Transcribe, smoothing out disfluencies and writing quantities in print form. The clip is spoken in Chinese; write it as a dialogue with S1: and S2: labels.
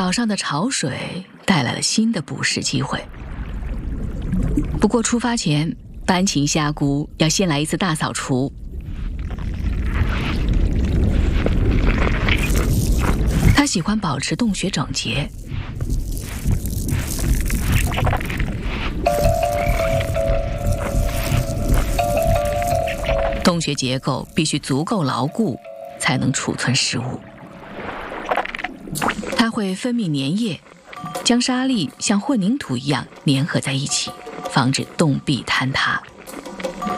S1: 岛上的潮水带来了新的捕食机会。不过出发前，班琴虾姑要先来一次大扫除。他喜欢保持洞穴整洁，洞穴结构必须足够牢固，才能储存食物。它会分泌粘液，将沙粒像混凝土一样粘合在一起，防止洞壁坍塌。